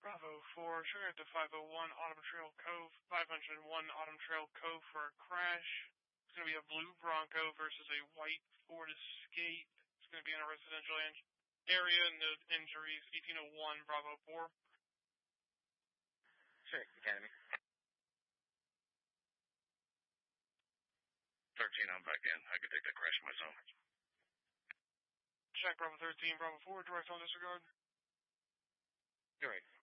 Bravo 4, sugar to 501 Autumn Trail Cove, 501 Autumn Trail Cove for a crash. It's going to be a blue Bronco versus a white Ford Escape. It's going to be in a residential area, no injuries, 1801 Bravo 4. Sure, Academy. 13, I'm back in. I could take that crash myself. Check Bravo 13, Bravo 4, direct on disregard. You're right.